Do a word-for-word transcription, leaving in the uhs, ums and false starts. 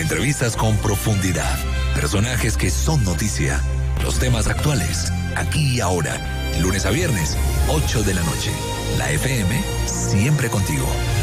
Entrevistas con profundidad. Personajes que son noticia. Los temas actuales. Aquí y ahora. Lunes a viernes, ocho de la noche. La F M, siempre contigo.